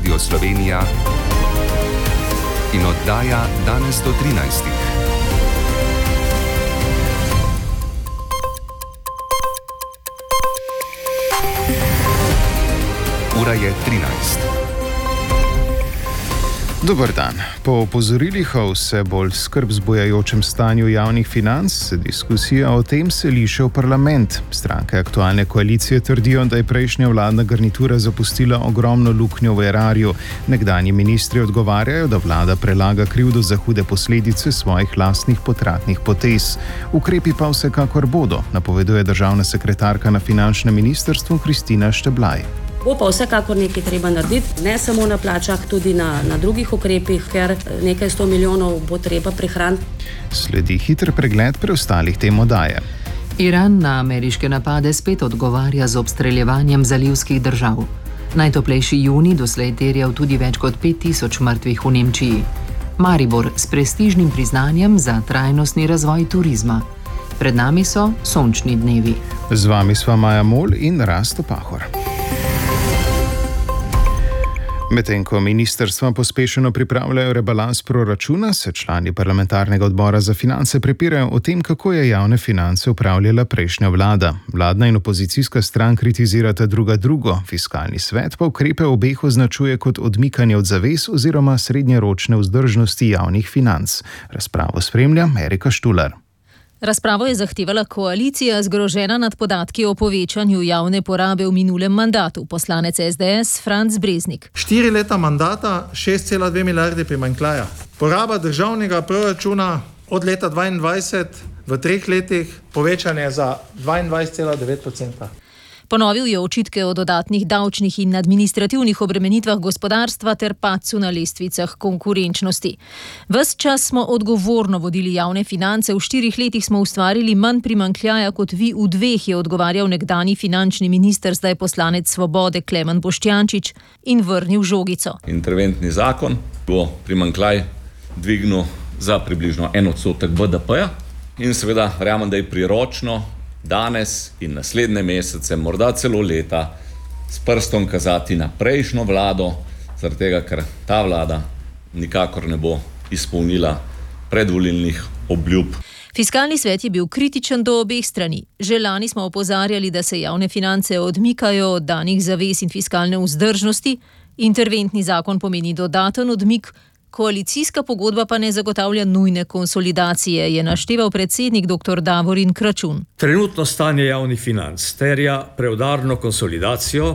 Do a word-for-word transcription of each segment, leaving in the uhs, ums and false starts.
Radio Slovenija in oddaja Danes do trinajstih. Ura je trinajst. Dober dan. Po opozorilih o vse bolj skrb zbujajočem stanju javnih financ se diskusija o tem seli še v parlament. Stranke aktualne koalicije trdijo, da je prejšnja vladna garnitura zapustila ogromno luknjo v erarju. Nekdanji ministri odgovarjajo, da vlada prelaga krivdo za hude posledice svojih lastnih potratnih potez. Ukrepi pa vsekakor bodo, napoveduje državna sekretarka na finančnem ministrstvu Kristina Šteblaj. Bo pa vsekakor nekaj treba narediti, ne samo na plačah, tudi na, na drugih ukrepih, ker nekaj sto milijonov bo treba prihraniti. Sledi hiter pregled preostalih tem oddaje. Iran na ameriške napade spet odgovarja z obstreljevanjem zalivskih držav. Najtoplejši junij doslej terjal tudi več kot pet tisoč mrtvih v Nemčiji. Maribor s prestižnim priznanjem za trajnostni razvoj turizma. Pred nami so sončni dnevi. Z vami sva Maja Mol in Rasto Pahor. Medtem ko ministrstva pospešeno pripravljajo rebalans proračuna, se člani parlamentarnega odbora za finance prepirajo o tem, kako je javne finance upravljala prejšnja vlada. Vladna in opozicijska stran kritizirata druga drugo, fiskalni svet pa ukrepe obeh označuje kot odmikanje od zavez oziroma srednjeročne vzdržnosti javnih financ. Razpravo spremlja Erika Štular. Razpravo je zahtevala koalicija, zgrožena nad podatki o povečanju javne porabe v minulem mandatu. Poslanec S D S Franc Breznik. Štiri leta mandata, šest cela dve milijarde primanjkljaja. Poraba državnega proračuna od leta dvaindvajset v treh letih povečanje za dvaindvajset cela devet odstotka. Ponovil je očitke o dodatnih davčnih in administrativnih obremenitvah gospodarstva ter padcu na lestvicah konkurenčnosti. Ves čas smo odgovorno vodili javne finance, v štirih letih smo ustvarili manj primanjkljaja kot vi v dveh, je odgovarjal nekdanji finančni minister, zdaj poslanec Svobode Klemen Boštjančič in vrnil žogico. Interventni zakon bo primanjkljaj dvignil za približno en odstotek B D P-ja in seveda verjamem, da je priročno danes in naslednje mesece, morda celo leta, s prstom kazati na prejšnjo vlado, zaradi tega, ker ta vlada nikakor ne bo izpolnila predvolilnih obljub. Fiskalni svet je bil kritičen do obeh strani. Že lani smo opozarjali, da se javne finance odmikajo od danih zavez in fiskalne vzdržnosti. Interventni zakon pomeni dodaten odmik, koalicijska pogodba pa ne zagotavlja nujne konsolidacije, je našteval predsednik dr. Davorin Kračun. Trenutno stanje javnih financ terja preudarno konsolidacijo,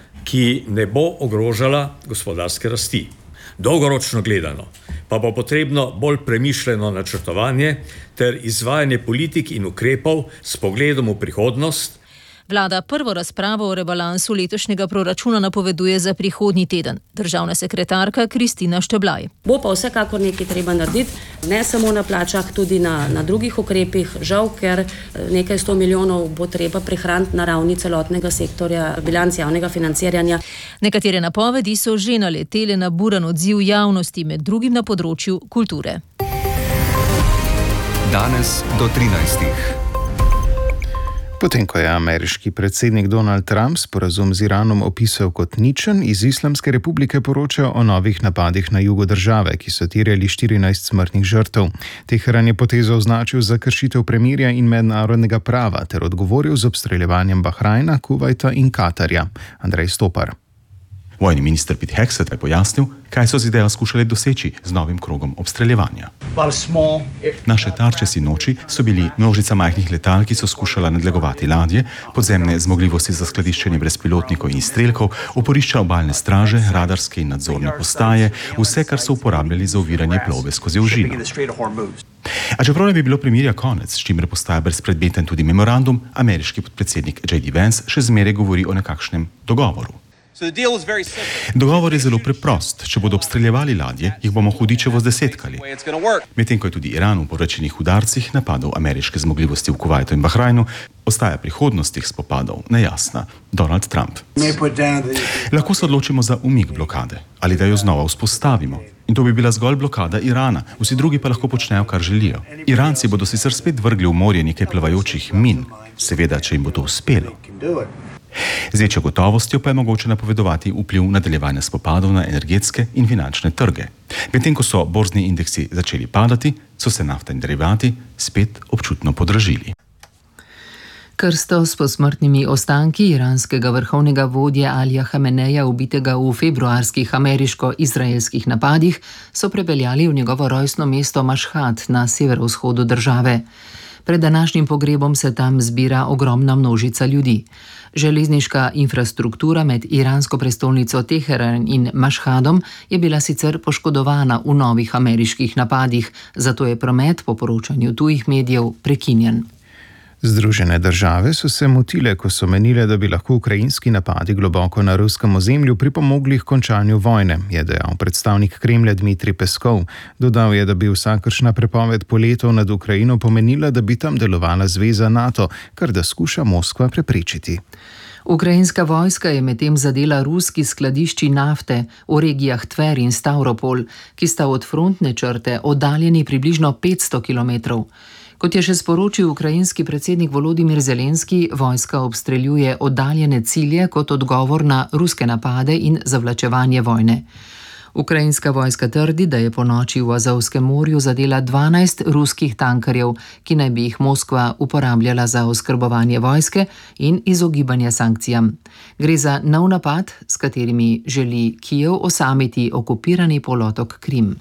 ki ne bo ogrožala gospodarske rasti. Dolgoročno gledano pa bo potrebno bolj premišljeno načrtovanje ter izvajanje politik in ukrepov s pogledom v prihodnost. Vlada prvo razpravo o rebalansu letošnjega proračuna napoveduje za prihodnji teden. Državna sekretarka Kristina Šteblaj. Bo pa vsekakor nekaj treba narediti, ne samo na plačah, tudi na, na drugih ukrepih. Žal, ker nekaj sto milijonov bo treba prihraniti na ravni celotnega sektorja bilanc javnega financiranja. Nekatere napovedi so že naletele na buren odziv javnosti, med drugim na področju kulture. Danes do trinajstih. Potem, ko je ameriški predsednik Donald Trump sporazum z Iranom opisal kot ničen, iz Islamske republike poročajo o novih napadih na jugu države, ki so terjali štirinajst smrtnih žrtev. Teheran je potezo označil za kršitev premirja in mednarodnega prava ter odgovoril z obstreljevanjem Bahrajna, Kuvajta in Katarja. Andrej Stopar. Vojni minister Pete Hegseth je pojasnil, kaj so z idejo skušali doseči z novim krogom obstreljevanja. Naše tarče sinoči so bili množica majhnih letal, ki so skušala nadlegovati ladje, podzemne zmogljivosti za skladiščenje brezpilotnikov in izstrelkov, oporišča obalne straže, radarske in nadzorne postaje, vse, kar so uporabljali za oviranje plovbe skozi ožino. A čeprav ne bi bilo premirja konec, s čimer postaja brezpredmeten tudi memorandum, ameriški podpredsednik J D Vance še zmeraj govori o nekakšnem dogovoru. Dogovor je zelo preprost. Če bodo obstreljevali ladje, jih bomo hudičevo zdesetkali. Medtem ko je tudi Iran v povračenih udarcih napadal ameriške zmogljivosti v Kuvajtu in Bahrajnu, ostaja prihodnost teh spopadov nejasna. Donald Trump. Lahko se odločimo za umik blokade ali da jo znova vzpostavimo. In to bi bila zgolj blokada Irana. Vsi drugi pa lahko počnejo, kar želijo. Iranci bodo sicer spet vrgli v morje nekaj plavajočih min, seveda, če jim bo to uspelo. Z večjo gotovostjo pa je mogoče napovedovati vpliv nadaljevanja spopadov na energetske in finančne trge. Medtem ko so borzni indeksi začeli padati, so se nafta in derivati spet občutno podražili. Krsto s posmrtnimi ostanki iranskega vrhovnega vodje Alija Hameneja, ubitega v februarskih ameriško-izraelskih napadih, so prepeljali v njegovo rojstno mesto Mašhad na severovzhodu države. Pred današnjim pogrebom se tam zbira ogromna množica ljudi. Železniška infrastruktura med iransko prestolnico Teheran in Mašhadom je bila sicer poškodovana v novih ameriških napadih, zato je promet po poročanju tujih medijev prekinjen. Združene države so se motile, ko so menile, da bi lahko ukrajinski napadi globoko na ruskem ozemlju pripomogli k končanju vojne, je dejal predstavnik Kremlja Dmitrij Peskov. Dodal je, da bi vsakršna prepoved poletov nad Ukrajino pomenila, da bi tam delovala zveza NATO, kar da skuša Moskva preprečiti. Ukrajinska vojska je medtem zadela ruski skladišči nafte v regijah Tver in Stavropol, ki sta od frontne črte oddaljeni približno petsto kilometrov. Kot je še sporočil ukrajinski predsednik Volodimir Zelenski, vojska obstreljuje oddaljene cilje kot odgovor na ruske napade in zavlačevanje vojne. Ukrajinska vojska trdi, da je po noči v Azovskem morju zadela dvanajst ruskih tankerjev, ki naj bi jih Moskva uporabljala za oskrbovanje vojske in izogibanje sankcijam. Gre za nov napad, s katerimi želi Kijev osamiti okupirani polotok Krim.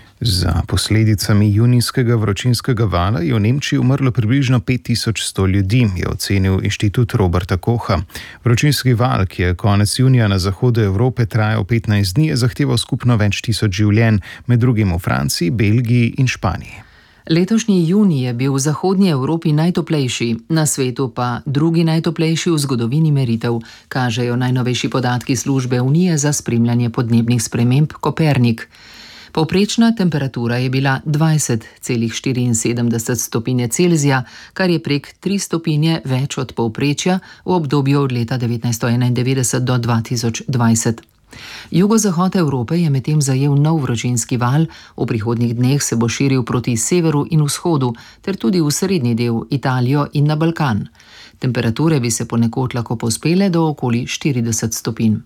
Za posledicami junijskega vročinskega vala je v Nemčiji umrlo približno pet tisoč sto ljudi, je ocenil inštitut Roberta Kocha. Vročinski val, ki je konec junija na zahodu Evrope trajal petnajst dni, je zahteval skupno več tisoč življenj, med drugim v Franciji, Belgiji in Španiji. Letošnji junij je bil v zahodnji Evropi najtoplejši, na svetu pa drugi najtoplejši v zgodovini meritev, kažejo najnovejši podatki službe Unije za spremljanje podnebnih sprememb Kopernik. Povprečna temperatura je bila dvajset celih štiriinsedemdeset stopinje Celzija, kar je prek tri stopinje več od povprečja v obdobju od leta devetnajststo enaindevetdeset do dva tisoč dvajset. Jugozahod Evrope je medtem zajel nov vročinski val, v prihodnjih dneh se bo širil proti severu in vzhodu, ter tudi v srednji del, Italijo in na Balkan. Temperature bi se ponekod lahko povzpele do okoli štirideset stopinj.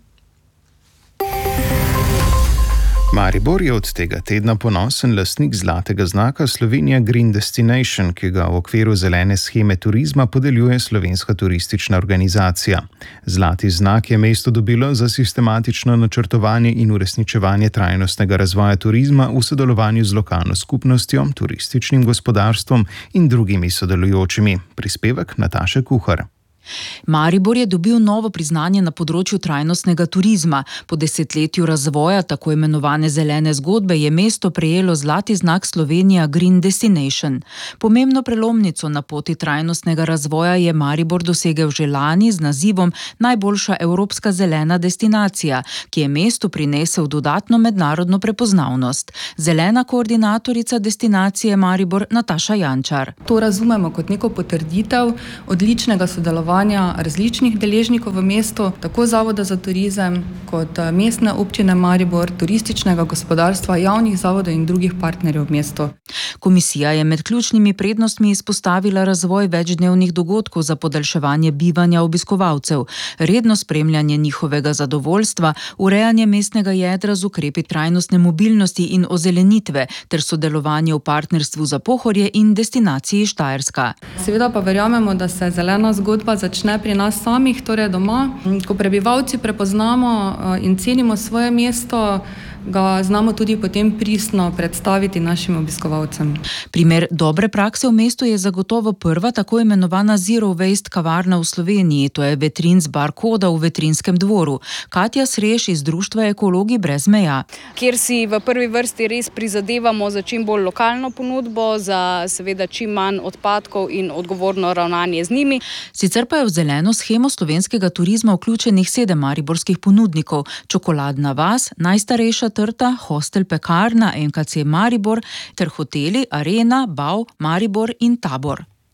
Maribor je od tega tedna ponosen lastnik zlatega znaka Slovenija Green Destination, ki ga v okviru zelene sheme turizma podeljuje Slovenska turistična organizacija. Zlati znak je mesto dobilo za sistematično načrtovanje in uresničevanje trajnostnega razvoja turizma v sodelovanju z lokalno skupnostjo, turističnim gospodarstvom in drugimi sodelujočimi. Prispevek Nataše Kuhar. Maribor je dobil novo priznanje na področju trajnostnega turizma. Po desetletju razvoja tako imenovane zelene zgodbe je mesto prejelo zlati znak Slovenija Green Destination. Pomembno prelomnico na poti trajnostnega razvoja je Maribor dosegel že lani z nazivom Najboljša evropska zelena destinacija, ki je mestu prinesel dodatno mednarodno prepoznavnost. Zelena koordinatorica destinacije Maribor Nataša Jančar. To razumemo kot neko potrditev odličnega sodelovanja različnih deležnikov v mestu, tako Zavoda za turizem kot mestne občine Maribor, turističnega gospodarstva, javnih zavodov in drugih partnerjev v mestu. Komisija je med ključnimi prednostmi izpostavila razvoj večdnevnih dogodkov za podaljševanje bivanja obiskovalcev, redno spremljanje njihovega zadovoljstva, urejanje mestnega jedra z ukrepi trajnostne mobilnosti in ozelenitve ter sodelovanje v partnerstvu za Pohorje in destinaciji Štajerska. Seveda pa verjamemo, da se zelena zgodba začne pri nas samih, torej doma. Ko prebivalci prepoznamo in cenimo svoje mesto, ga znamo tudi potem pristno predstaviti našim obiskovalcem. Primer dobre prakse v mestu je zagotovo prva tako imenovana Zero Waste kavarna v Sloveniji, to je Vetrins bar Koda v Vetrinskem dvoru. Katja Sreš iz društva Ekologi brez meja. Kjer si v prvi vrsti res prizadevamo za čim bolj lokalno ponudbo, za seveda čim manj odpadkov in odgovorno ravnanje z njimi. Sicer pa je v zeleno shemo slovenskega turizma vključenih sedem mariborskih ponudnikov: Čokoladna vas, najstarejša trta, hostel Pekarna, en ka ce Maribor ter hoteli Arena, Bau, Maribor in Tabor.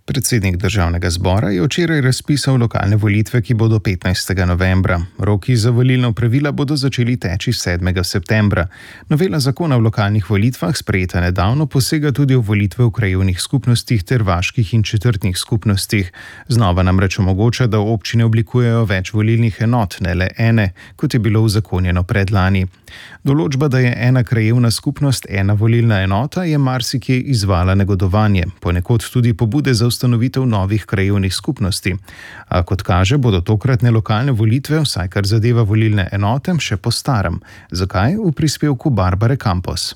Predsednik državnega zbora je včeraj razpisal lokalne volitve, ki bodo petnajstega novembra. Roki za volilna opravila bodo začeli teči sedmega septembra. Novela zakona o lokalnih volitvah, sprejeta nedavno, posega tudi v volitve v krajevnih skupnostih ter vaških in četrtnih skupnostih. Znova namreč omogoča, da občine oblikujejo več volilnih enot, ne le ene, kot je bilo uzakonjeno predlani. Določba, da je ena krajevna skupnost ena volilna enota, je marsikje izvala negodovanje, ponekod tudi pobude za ustanovitev novih krajevnih skupnosti. A kot kaže, bodo tokratne lokalne volitve, vsaj kar zadeva volilne enote, še po starem. Zakaj? V prispevku Barbare Campos.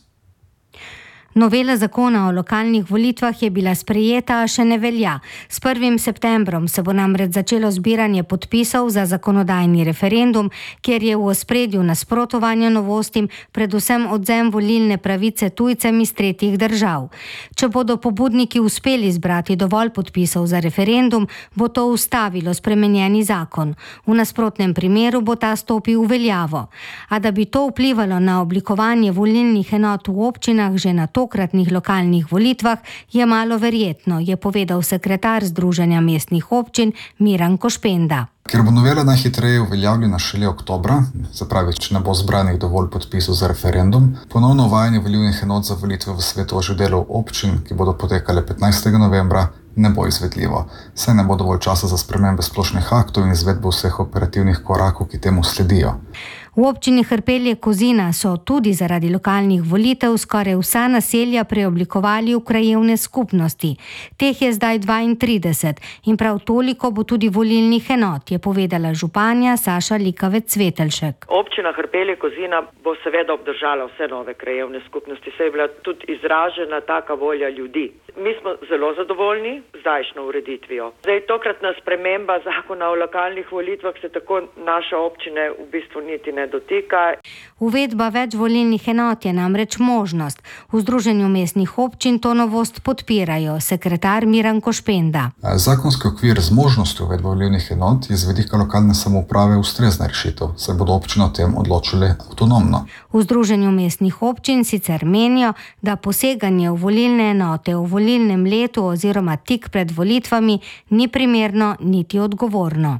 Novela zakona o lokalnih volitvah je bila sprejeta, a še ne velja. S prvim septembrom se bo namreč začelo zbiranje podpisov za zakonodajni referendum, kjer je v ospredju nasprotovanje novostim, predvsem odvzem volilne pravice tujcem iz tretjih držav. Če bodo pobudniki uspeli zbrati dovolj podpisov za referendum, bo to ustavilo spremenjeni zakon. V nasprotnem primeru bo ta stopil v veljavo. A da bi to vplivalo na oblikovanje volilnih enot v občinah že na to tokratnih lokalnih volitvah, je malo verjetno, je povedal sekretar Združenja mestnih občin Miran Košpenda. Ker bo novela najhitreje uveljavljena šele oktobra, se pravi, če ne bo zbranih dovolj podpisov za referendum, ponovno uvajanje volilnih enot za volitve v svetu ožjih delov občin, ki bodo potekale petnajstega novembra, ne bo izvedljivo, saj ne bo dovolj časa za spremembe splošnih aktov in izvedbo vseh operativnih korakov, ki temu sledijo. V občini Hrpelje-Kozina so tudi zaradi lokalnih volitev skoraj vsa naselja preoblikovali v krajevne skupnosti. Teh je zdaj dvaintrideset in prav toliko bo tudi volilnih enot, je povedala županja Saša Likavec-Cvetelšek. Občina Hrpelje-Kozina bo seveda obdržala vse nove krajevne skupnosti, saj je bila tudi izražena taka volja ljudi. Mi smo zelo zadovoljni z zdajšnjo ureditvijo. Zdaj, tokratna sprememba zakona o lokalnih volitvah se tako naše občine v bistvu niti ne dotika. Uvedba več volilnih enot je namreč možnost. V Združenju mestnih občin to novost podpirajo, sekretar Miran Košpenda. Zakonski okvir z možnostjo uvedbe volilnih enot je z vidika lokalne samouprave ustrezna rešitev, saj bodo občine o tem odločile avtonomno. V Združenju mestnih občin sicer menijo, da poseganje v volilne enote v volilnem letu oziroma tik pred volitvami ni primerno niti odgovorno.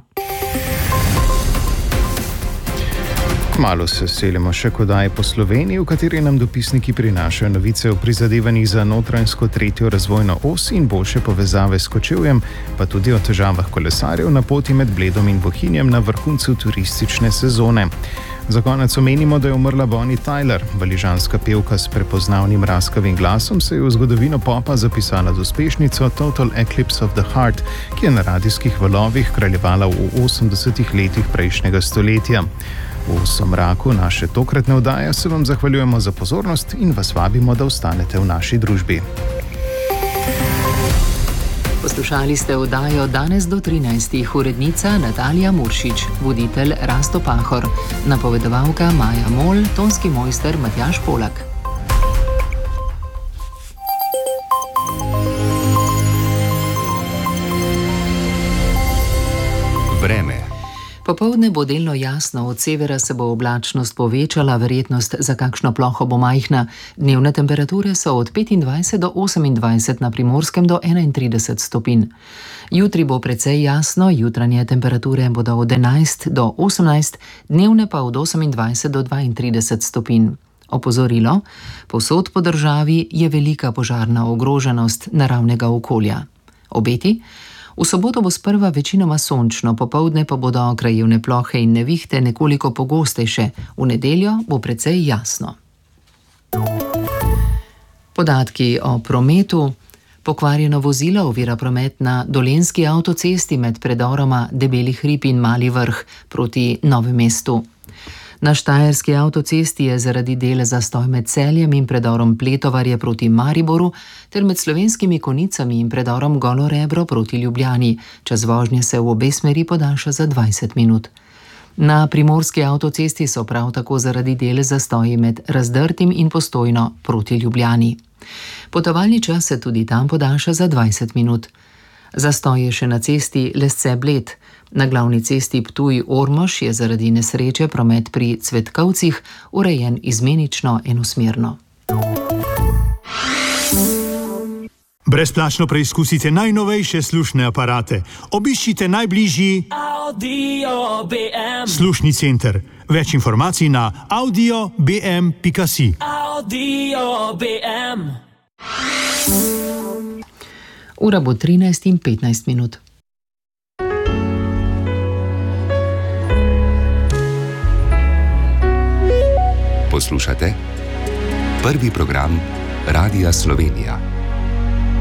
Malo se selimo še kodaj po Sloveniji, v kateri nam dopisniki prinašajo novice o prizadevanjih za notranjsko tretjo razvojno os in boljše povezave s Kočevjem, pa tudi o težavah kolesarjev na poti med Bledom in Bohinjem na vrhuncu turistične sezone. Za konec omenimo, da je umrla Bonnie Tyler, valižanska pevka s prepoznavnim raskavim glasom, se je v zgodovino popa zapisala z uspešnico Total Eclipse of the Heart, ki je na radijskih valovih kraljevala v osemdesetih letih prejšnjega stoletja. V somraku naše tokratne oddaje se vam zahvaljujemo za pozornost in vas vabimo, da ostanete v naši družbi. Poslušali ste oddajo Danes do trinajstih, urednica Natalija Muršič, voditelj Rasto Pahor, napovedovalka Maja Mol, tonski mojster Matjaž Polak. Vreme. Popoldne bo delno jasno, od severa se bo oblačnost povečala, verjetnost za kakšno ploho bo majhna. Dnevne temperature so od petindvajset do osemindvajset, na Primorskem do enaintrideset stopinj. Jutri bo precej jasno, jutranje temperature bodo od enajst do osemnajst, dnevne pa od osemindvajset do dvaintrideset stopinj. Opozorilo: povsod po državi je velika požarna ogroženost naravnega okolja. Obeti: v soboto bo sprva večinoma sončno, popoldne pa bodo krajevne plohe in nevihte nekoliko pogostejše, v nedeljo bo precej jasno. Podatki o prometu. Pokvarjeno vozilo ovira promet na dolenjski avtocesti med predoroma Debeli hrib in Mali vrh proti Novem mestu. Na štajerski avtocesti je zaradi dela zastoj med Celjem in predorom Pletovarje proti Mariboru ter med Slovenskimi Konicami in predorom Golo Rebro proti Ljubljani. Čas vožnje se v obe smeri podaljša za dvajset minut. Na primorski avtocesti so prav tako zaradi dela zastoji med Razdrtim in Postojno proti Ljubljani. Potovalni čas se tudi tam podaljša za dvajset minut. Zastoj je še na cesti Lesce-Bled. Na glavni cesti Ptuj-Ormož je zaradi nesreče promet pri Cvetkovcih urejen izmenično enosmerno. Brezplačno preizkusite najnovejše slušne aparate. Obiščite najbližji Audio B M. slušni center. Več informacij na audio b m pika si. Audio B M. Ura bo trinajst in petnajst minut. Poslušate prvi program Radia Slovenija.